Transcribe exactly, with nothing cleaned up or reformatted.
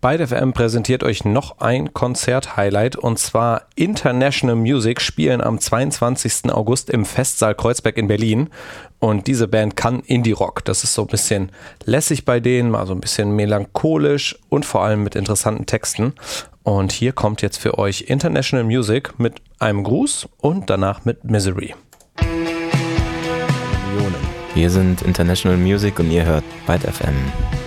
Byte F M präsentiert euch noch ein Konzert-Highlight und zwar International Music spielen am zweiundzwanzigsten August im Festsaal Kreuzberg in Berlin und diese Band kann Indie-Rock. Das ist so ein bisschen lässig bei denen, mal so ein bisschen melancholisch und vor allem mit interessanten Texten. Und hier kommt jetzt für euch International Music mit einem Gruß und danach mit Misery. Wir sind International Music und ihr hört Byte F M.